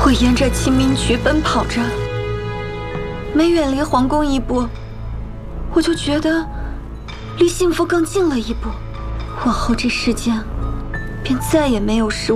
我沿着清明渠奔跑着，每远离皇宫一步，我就觉得离幸福更近了一步。往后这世间，便再也没有使